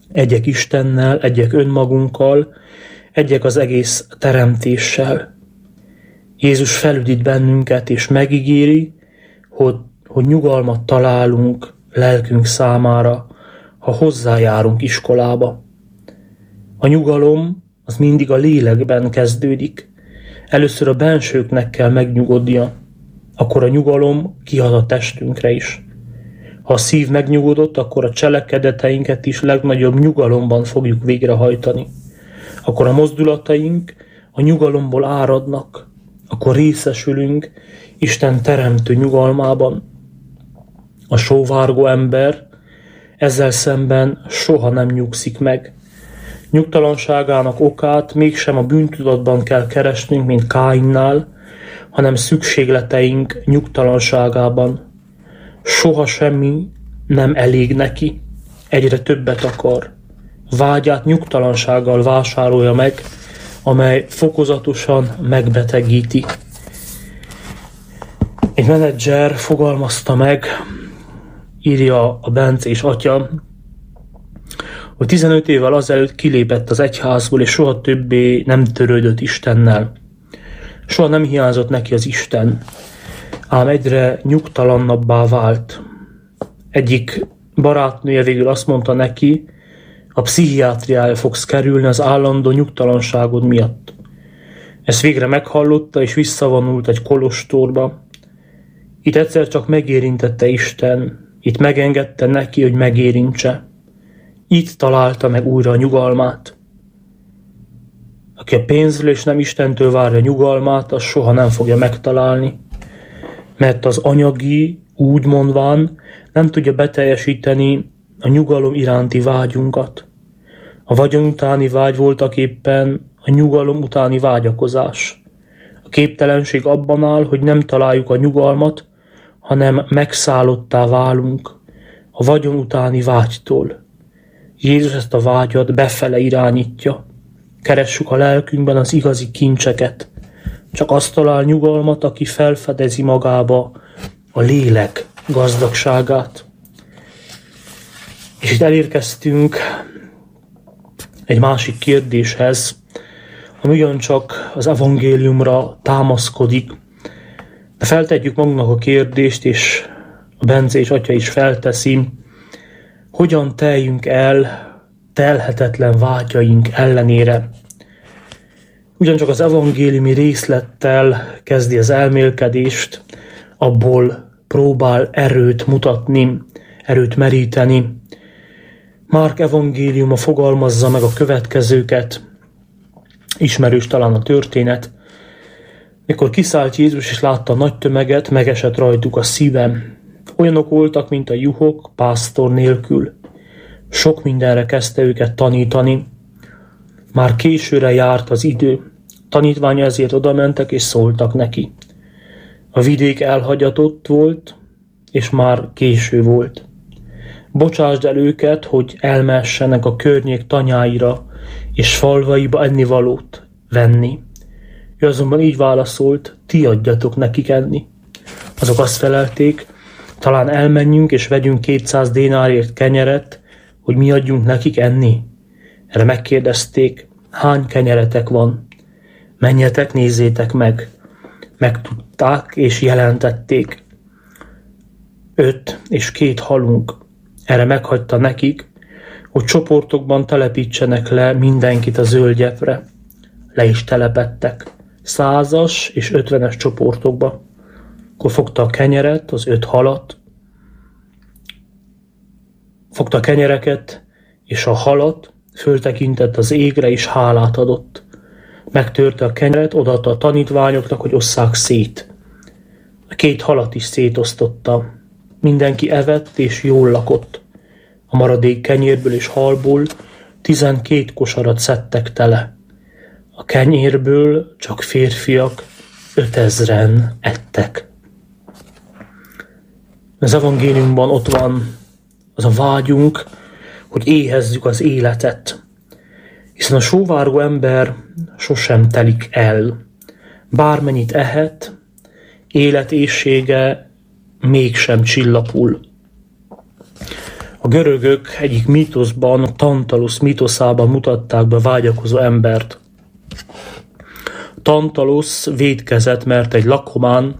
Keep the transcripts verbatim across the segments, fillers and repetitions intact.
egyek Istennel, egyek önmagunkkal, egyek az egész teremtéssel. Jézus felüdít bennünket, és megígéri, hogy, hogy nyugalmat találunk lelkünk számára, ha hozzájárunk iskolába. A nyugalom az mindig a lélekben kezdődik. Először a bensőknek kell megnyugodnia, akkor a nyugalom kihat a testünkre is. Ha a szív megnyugodott, akkor a cselekedeteinket is legnagyobb nyugalomban fogjuk végrehajtani. Akkor a mozdulataink a nyugalomból áradnak, akkor részesülünk Isten teremtő nyugalmában. A sóvárgó ember ezzel szemben soha nem nyugszik meg. Nyugtalanságának okát mégsem a bűntudatban kell keresnünk, mint Káinnál, hanem szükségleteink nyugtalanságában. Soha semmi nem elég neki, egyre többet akar. Vágyát nyugtalansággal vásárolja meg, amely fokozatosan megbetegíti. Egy menedzser fogalmazta meg, írja a bencés atya, hogy tizenöt évvel azelőtt kilépett az egyházból, és soha többé nem törődött Istennel. Soha nem hiányzott neki az Isten, ám egyre nyugtalannabbá vált. Egyik barátnője végül azt mondta neki, a pszichiátriája fogsz kerülni az állandó nyugtalanságod miatt. Ezt végre meghallotta, és visszavonult egy kolostorba. Itt egyszer csak megérintette Isten, itt megengedte neki, hogy megérintse. Itt találta meg újra a nyugalmát. Aki a pénzről és nem Istentől várja nyugalmát, az soha nem fogja megtalálni. Mert az anyagi, úgy mondván, nem tudja beteljesíteni a nyugalom iránti vágyunkat. A vagyon utáni vágy voltak éppen a nyugalom utáni vágyakozás. A képtelenség abban áll, hogy nem találjuk a nyugalmat, hanem megszállottá válunk a vagyon utáni vágytól. Jézus ezt a vágyat befele irányítja. Keressük a lelkünkben az igazi kincseket. Csak azt talál nyugalmat, aki felfedezi magába a lélek gazdagságát. És itt elérkeztünk egy másik kérdéshez, ami ugyancsak az evangéliumra támaszkodik. De feltetjük magunknak a kérdést, és a bencés atya is felteszi, hogyan teljünk el telhetetlen vágyaink ellenére. Ugyancsak az evangéliumi részlettel kezdi az elmélkedést, abból próbál erőt mutatni, erőt meríteni. Márk evangéliuma fogalmazza meg a következőket, ismerős talán a történet. Mikor kiszállt Jézus és látta a nagy tömeget, megesett rajtuk a szívem. Olyanok voltak, mint a juhok, pásztor nélkül. Sok mindenre kezdte őket tanítani. Már későre járt az idő. Tanítványa ezért odamentek és szóltak neki. A vidék elhagyatott volt, és már késő volt. Bocsásd el őket, hogy elmehessenek a környék tanyáira és falvaiba ennivalót venni. Ő azonban így válaszolt, ti adjatok nekik enni. Azok azt felelték, talán elmenjünk és vegyünk kétszáz dénárért kenyeret, hogy mi adjunk nekik enni. Erre megkérdezték, hány kenyeretek van? Menjetek, nézzétek meg. Megtudták és jelentették. Öt és két halunk. Erre meghagyta nekik, hogy csoportokban telepítsenek le mindenkit a zöldgyepre. Le is telepettek. Százas és ötvenes csoportokba. Akkor fogta a kenyeret, az öt halat, fogta a kenyereket és a halat, föltekintett az égre és hálát adott. Megtörte a kenyeret, odaadta a tanítványoknak, hogy osszák szét. A két halat is szétosztotta. Mindenki evett és jól lakott. A maradék kenyérből és halból tizenkét kosarat szedtek tele. A kenyérből csak férfiak ötezren ettek. Az evangéliumban ott van az a vágyunk, hogy éhezzük az életet. Hiszen a sóvárgó ember sosem telik el. Bármennyit ehet, életéhsége mégsem csillapul. A görögök egyik mítoszban, a Tantalusz mítoszában mutatták be vágyakozó embert. Tantalusz vétkezett, mert egy lakomán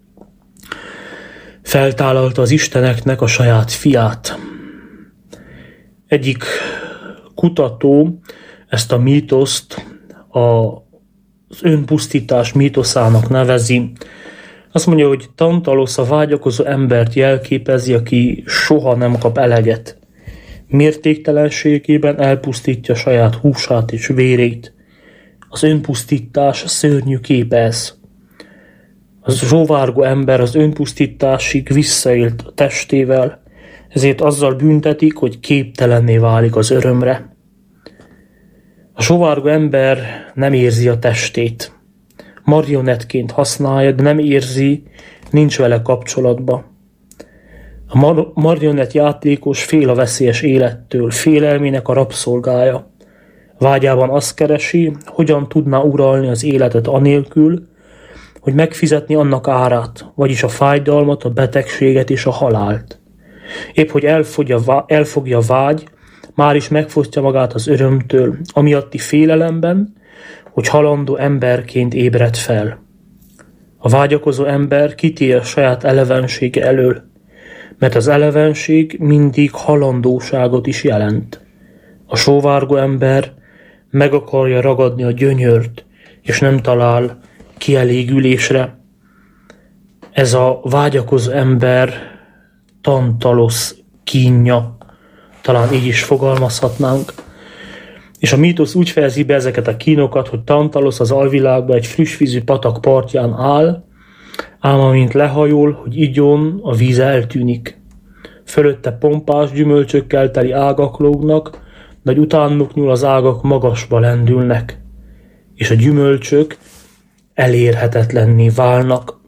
feltállalta az isteneknek a saját fiát. Egyik kutató ezt a mítoszt az önpusztítás mítoszának nevezi. Azt mondja, hogy Tantalusz a vágyakozó embert jelképezi, aki soha nem kap eleget. Mértéktelenségében elpusztítja saját húsát és vérét. Az önpusztítás szörnyű képe ez. Az zsóvárgó ember az önpusztításig visszaélt a testével, ezért azzal büntetik, hogy képtelenné válik az örömre. A sóvárgó ember nem érzi a testét. Marionettként használja, de nem érzi, nincs vele kapcsolatba. A mar- marionett játékos fél a veszélyes élettől, félelmének a rabszolgája. Vágyában azt keresi, hogyan tudná uralni az életet anélkül, hogy megfizetni annak árát, vagyis a fájdalmat, a betegséget és a halált. Épp hogy elfogja, elfogja vágy, már is megfosztja magát az örömtől, amiatti félelemben, hogy halandó emberként ébred fel. A vágyakozó ember kitér a saját elevensége elől, mert az elevenség mindig halandóságot is jelent. A sóvárgó ember meg akarja ragadni a gyönyört, és nem talál kielégülésre. Ez a vágyakozó ember Tantalusz kínja, talán így is fogalmazhatnánk. És a mítosz úgy fejezi be ezeket a kínokat, hogy Tantalusz az alvilágban egy frissvízű patak partján áll, ám amint lehajol, hogy igyon, a víz eltűnik. Fölötte pompás gyümölcsökkel teli ágak lógnak, de hogy utánuk nyúl az ágak magasba lendülnek, és a gyümölcsök elérhetetlenné válnak.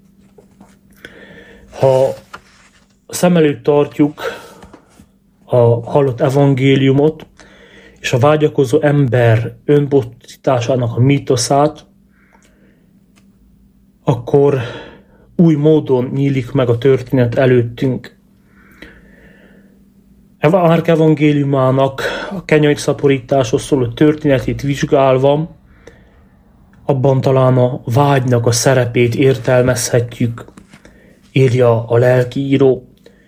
Ha szem előtt tartjuk a hallott evangéliumot, és a vágyakozó ember önpusztításának a mítoszát, akkor új módon nyílik meg a történet előttünk. Márk evangéliumának a kenyai szaporításról szóló történetét vizsgálva, abban talán a vágynak a szerepét értelmezhetjük, írja a lelkiíró.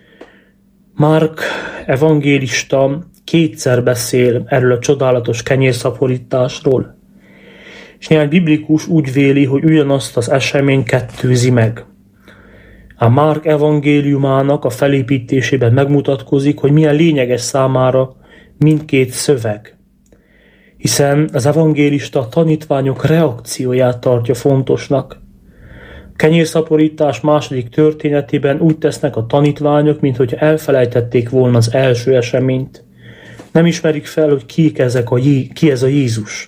Márk evangélista kétszer beszél erről a csodálatos kenyérszaporításról, és néhány biblikus úgy véli, hogy ugyanazt az esemény kettőzi meg. A Márk evangéliumának a felépítésében megmutatkozik, hogy milyen lényeges számára mindkét szöveg, hiszen az evangélista a tanítványok reakcióját tartja fontosnak. A kenyérszaporítás második történetében úgy tesznek a tanítványok, mintha elfelejtették volna az első eseményt. Nem ismerik fel, hogy ki, ezek a, ki ez a Jézus.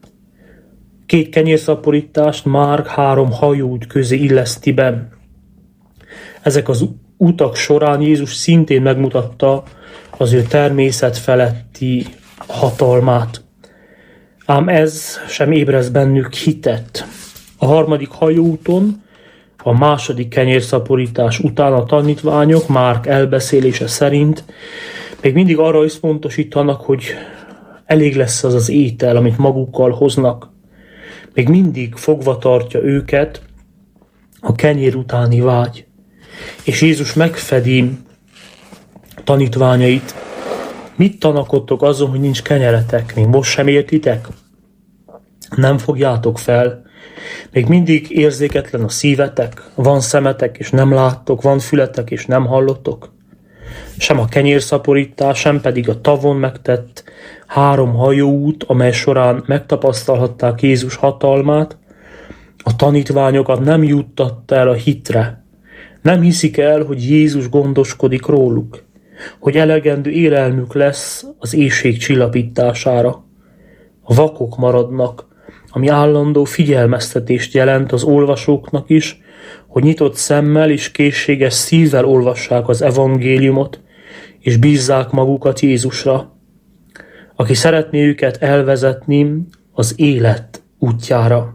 Két kenyérszaporítást Márk három hajóút közé illeszti be. Ezek az utak során Jézus szintén megmutatta az ő természet feletti hatalmát. Ám ez sem ébreszt bennük hitet. A harmadik hajóúton, a második kenyérszaporítás után a tanítványok Márk elbeszélése szerint még mindig arra összpontosítanak, hogy elég lesz az az étel, amit magukkal hoznak. Még mindig fogva tartja őket a kenyér utáni vágy. És Jézus megfedi tanítványait. Mit tanakodtok azon, hogy nincs kenyeretek? Még most sem értitek? Nem fogjátok fel. Még mindig érzéketlen a szívetek? Van szemetek, és nem láttok? Van fületek, és nem hallottok? Sem a kenyérszaporítás, sem pedig a tavon megtett három hajóút, amely során megtapasztalhatták Jézus hatalmát, a tanítványokat nem juttatta el a hitre. Nem hiszik el, hogy Jézus gondoskodik róluk, hogy elegendő élelmük lesz az éhség csillapítására. A vakok maradnak, ami állandó figyelmeztetést jelent az olvasóknak is, hogy nyitott szemmel és készséges szívvel olvassák az evangéliumot, és bízzák magukat Jézusra, aki szeretné őket elvezetni az élet útjára.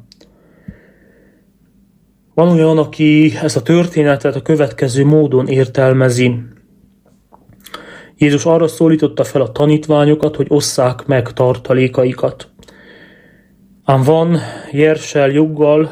Van olyan, aki ezt a történetet a következő módon értelmezi. Jézus arra szólította fel a tanítványokat, hogy osszák meg tartalékaikat. Ám van Jersel joggal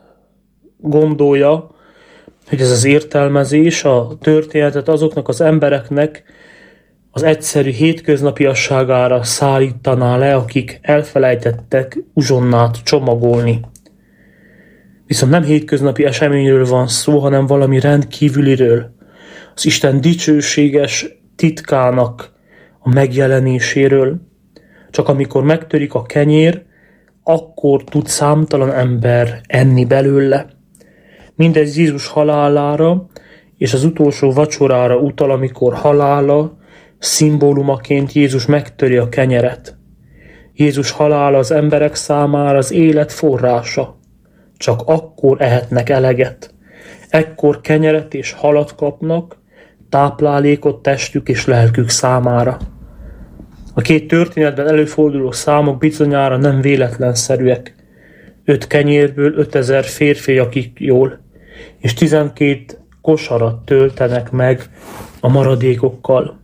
gondolja, hogy ez az értelmezés a történetet azoknak az embereknek az egyszerű hétköznapiasságára szállítaná le, akik elfelejtettek uzsonnát csomagolni. Viszont nem hétköznapi eseményről van szó, hanem valami rendkívüliről, az Isten dicsőséges titkának a megjelenéséről. Csak amikor megtörik a kenyér, akkor tud számtalan ember enni belőle. Mindez Jézus halálára és az utolsó vacsorára utal, amikor halála szimbólumaként Jézus megtöri a kenyeret. Jézus halála az emberek számára az élet forrása. Csak akkor ehetnek eleget. Ekkor kenyeret és halat kapnak, táplálékot testük és lelkük számára. A két történetben előforduló számok bizonyára nem véletlenszerűek. Öt kenyérből ötezer férfi akik jól, és tizenkét kosarat töltenek meg a maradékokkal.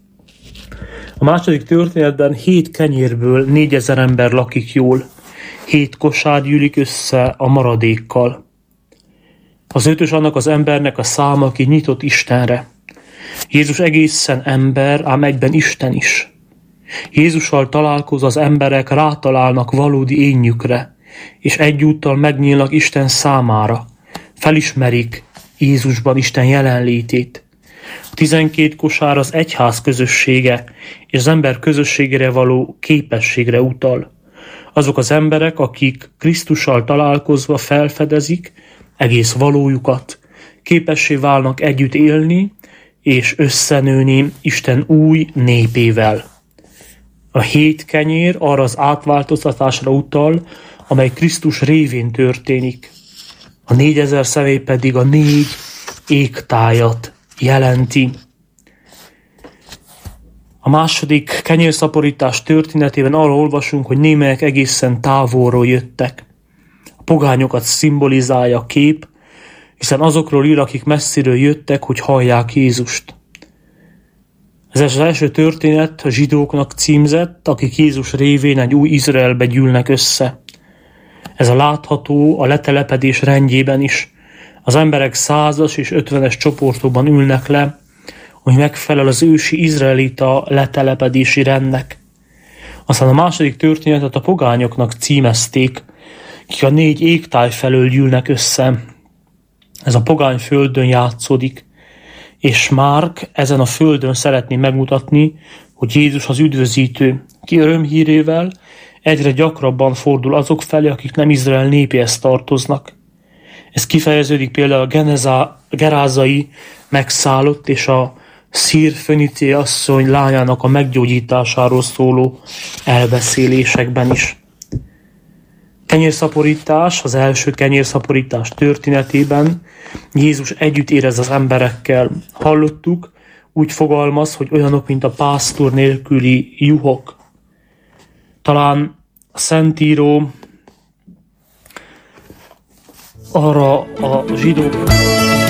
A második történetben hét kenyérből négyezer ember lakik jól, hét kosár gyűlik össze a maradékkal. Az ötös annak az embernek a száma, aki nyitott Istenre. Jézus egészen ember, ám egyben Isten is. Jézussal találkozó az emberek rátalálnak valódi énjükre, és egyúttal megnyílnak Isten számára. Felismerik Jézusban Isten jelenlétét. A tizenkét kosár az egyház közössége, és az ember közösségére való képességre utal. Azok az emberek, akik Krisztussal találkozva felfedezik egész valójukat, képessé válnak együtt élni, és összenőni Isten új népével. A hét kenyér arra az átváltoztatásra utal, amely Krisztus révén történik. A négyezer személy pedig a négy égtájat jelenti. A második kenyérszaporítás történetében arra olvasunk, hogy némelyek egészen távolról jöttek. A pogányokat szimbolizálja a kép, hiszen azokról ír, akik messziről jöttek, hogy hallják Jézust. Ez az első történet a zsidóknak címzett, akik Jézus révén egy új Izraelbe gyűlnek össze. Ez a látható a letelepedés rendjében is. Az emberek százas és ötvenes csoportokban ülnek le, hogy megfelel az ősi izraelita letelepedési rendnek. Aztán a második történetet a pogányoknak címezték, akik a négy égtáj felől gyűlnek össze. Ez a pogány földön játszódik, és Márk ezen a földön szeretné megmutatni, hogy Jézus az üdvözítő, ki örömhírével egyre gyakrabban fordul azok felé, akik nem Izrael népéhez tartoznak. Ez kifejeződik például a Geneza, gerázai megszállott és a szír-föníciai asszony lányának a meggyógyításáról szóló elbeszélésekben is. Kenyérszaporítás, az első kenyérszaporítás történetében Jézus együtt érez az emberekkel. Hallottuk, úgy fogalmaz, hogy olyanok, mint a pásztor nélküli juhok. Talán a Szentíró arra a zsidók